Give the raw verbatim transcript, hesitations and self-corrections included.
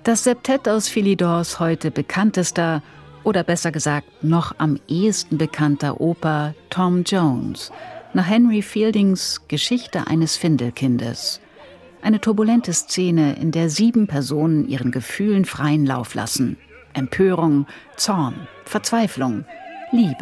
Das Septett aus Philidors heute bekanntester, oder besser gesagt noch am ehesten bekannter Oper Tom Jones, nach Henry Fieldings Geschichte eines Findelkindes. Eine turbulente Szene, in der sieben Personen ihren Gefühlen freien Lauf lassen. Empörung, Zorn, Verzweiflung, Liebe.